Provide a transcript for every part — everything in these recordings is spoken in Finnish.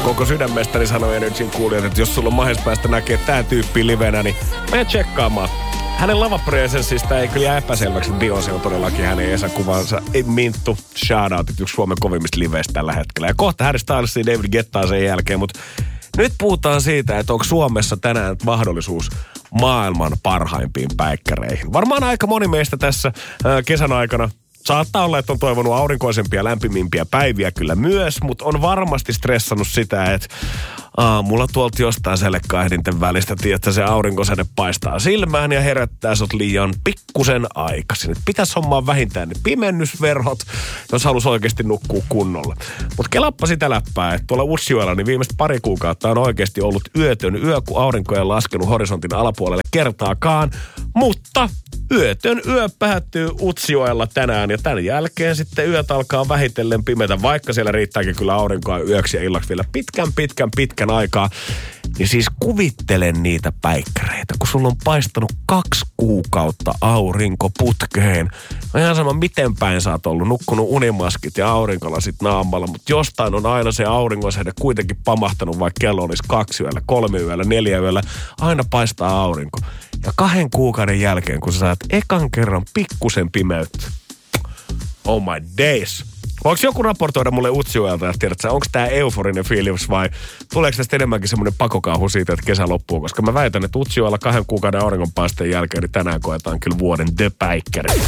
koko sydämestäni sanoi Energyn kuulijat, että jos sulla on mahdollisuus päästä näkemään tää tyyppi livenä, niin mene tsekkaamaan. Hänen lavapresenssistä ei kyllä jää epäselväksi, että Beyoncé on todellakin hänen Esa-kuvansa. Minttu, shoutoutit, yksi Suomen kovimmista liveistä tällä hetkellä. Ja kohta Harry Stylesia David Guettaa sen jälkeen, mutta nyt puhutaan siitä, että onko Suomessa tänään mahdollisuus maailman parhaimpiin päikkäreihin. Varmaan aika moni meistä tässä kesän aikana saattaa olla, että on toivonut aurinkoisempia, lämpimimpiä päiviä kyllä myös, mutta on varmasti stressannut sitä, että aamulla tuolta jostain selekkaehdinten välistä, että se aurinkosäde paistaa silmään ja herättää sut liian pikkusen aikaisin. Pitäisi hommaa vähintään ne pimennysverhot, jos halus oikeasti nukkua kunnolla. Mutta kelappa sitä läppää, että tuolla Utsjoella niin viimeiset pari kuukautta on oikeasti ollut yötön yö, kun aurinko ei laskenut horisontin alapuolelle kertaakaan. Mutta yötön yö päättyy Utsjoella tänään ja tämän jälkeen sitten yöt alkaa vähitellen pimetä, vaikka siellä riittääkin kyllä aurinkoa yöksi ja illaksi vielä pitkän aikaa. Niin siis kuvittelen niitä päikkäreitä, kun sulla on paistanut 2 kuukautta aurinko putkeen. No ihan sama, miten päin sä oot ollut, nukkunut unimaskit ja aurinkolasit naamalla, mutta jostain on aina se auringonsäde kuitenkin pamahtanut, vaikka kello olisi 2 yöllä, 3 yöllä, 4 yöllä. Aina paistaa aurinko. Ja 2 kuukauden jälkeen, kun sä saat ekan kerran pikkusen pimeyttä. Oh my days. Voiko joku raportoida mulle Utsjoelta, että tiedät sä, onko tää euforinen fiilis vai tuleeko tästä enemmänkin semmoinen pakokauhu siitä, että kesä loppuu? Koska mä väitän, että Utsjoella 2 kuukauden auringonpaisteen jälkeen, niin tänään koetaan kyllä vuoden The Päikkäri.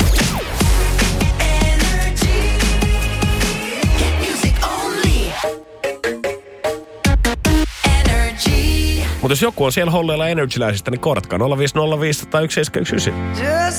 Mutta jos joku on siellä holleilla Energyläisistä, niin kortkaa 050501719.